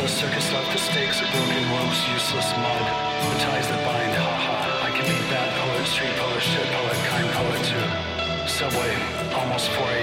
The circus left the stakes of broken ropes, useless mud. The ties that bind, haha. I can be bad poet, street poet, shit poet, kind poet too. Subway, almost 4